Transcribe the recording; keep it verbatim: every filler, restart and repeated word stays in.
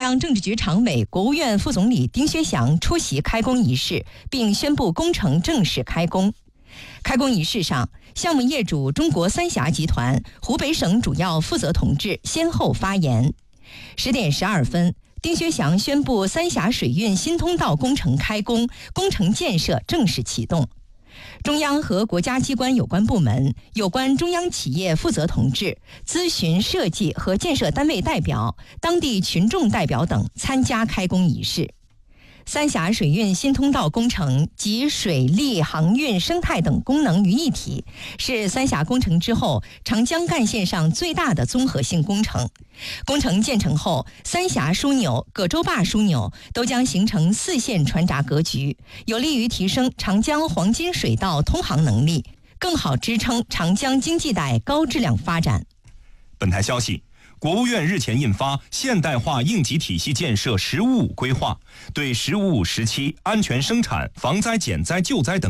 央政治局常委、国务院副总理丁薛祥出席开工仪式，并宣布工程正式开工。开工仪式上，项目业主中国三峡集团、湖北省主要负责同志先后发言。十点十二分，丁薛祥宣布三峡水运新通道工程开工，工程建设正式启动。中央和国家机关有关部门、有关中央企业负责同志、咨询设计和建设单位代表、当地群众代表等参加开工仪式。三峡水运新通道工程集水利、航运、生态等功能于一体，是三峡工程之后长江干线上最大的综合性工程。工程建成后，三峡枢纽、葛洲坝枢纽都将形成四线船闸格局，有利于提升长江黄金水道通航能力，更好支撑长江经济带高质量发展。 本台消息，国务院日前印发《现代化应急体系建设“十五五”规划》，对“十五五”时期安全生产、防灾减灾救灾等